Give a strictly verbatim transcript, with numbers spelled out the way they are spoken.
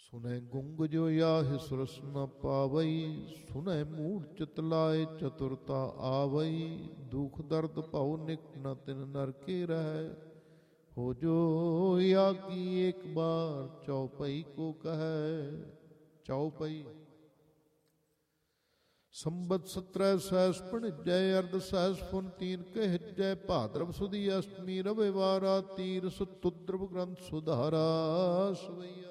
ਸੁਨੈ ਗੁੰਗ ਜੋ ਯਾਹਿ ਸੁਰਸ ਨ ਪਾਵਈ, ਸੁਨੈ ਮੂੜ ਚਿਤ ਲਾਏ ਚਤੁਰਤਾ ਆਵਈ। ਦੁਖ ਦਰਦ ਭਉ ਨਿਕ ਨ ਤਿਨ ਨਰ ਕੇ ਰਹਿ, ਹੋ ਜੋ या की एक बार चौपई को कहे। चौपई संबत सत्रह सहस भणिजै, अर्ध सहस फुन तीन कहजै। भाद्रव सुदी अष्टमी रविवारा, तीर सुतुद्रव ग्रंथ सुधारा सवैया।